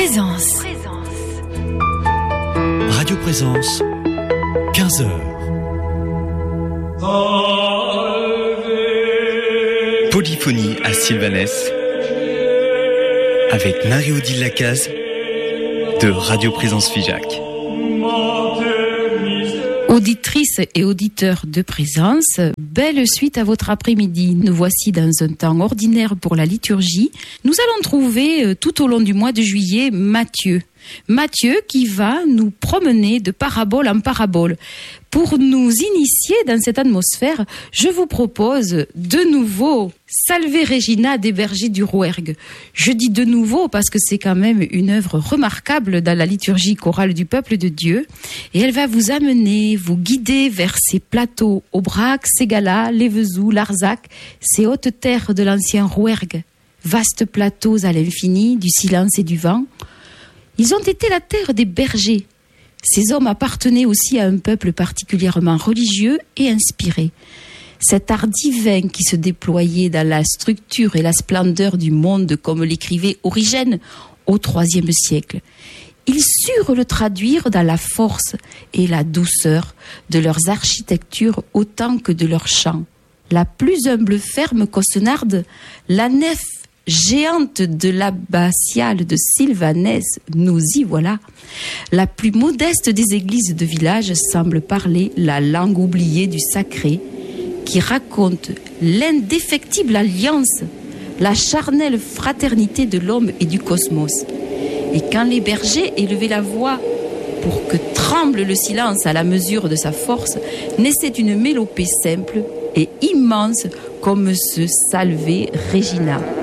Présence. Radio Présence, 15h. Polyphonie à Sylvanès avec Marie-Odile Lacaze de Radio Présence Figeac. Auditrices et auditeurs de Présence, belle suite à votre après-midi. Nous voici dans un temps ordinaire pour la liturgie. Nous allons trouver tout au long du mois de juillet Matthieu. Matthieu qui va nous promener de parabole en parabole. Pour nous initier dans cette atmosphère, je vous propose de nouveau Salve Regina des bergers du Rouergue. Je dis de nouveau parce que c'est quand même une œuvre remarquable dans la liturgie chorale du peuple de Dieu. Et elle va vous amener, vous guider vers ces plateaux, Aubrac, Ségala, Lévezou, Larzac, ces hautes terres de l'ancien Rouergue. Vastes plateaux à l'infini, du silence et du vent. Ils ont été la terre des bergers. Ces hommes appartenaient aussi à un peuple particulièrement religieux et inspiré. Cet art divin qui se déployait dans la structure et la splendeur du monde, comme l'écrivait Origène au IIIe siècle. Ils surent le traduire dans la force et la douceur de leurs architectures autant que de leurs chants. La plus humble ferme caussonarde, la nef géante de l'abbatiale de Sylvanès, nous y voilà. La plus modeste des églises de village semble parler la langue oubliée du sacré, qui raconte l'indéfectible alliance, la charnelle fraternité de l'homme et du cosmos. Et quand les bergers élevaient la voix pour que tremble le silence à la mesure de sa force, naissait une mélopée simple et immense comme ce Salve Regina.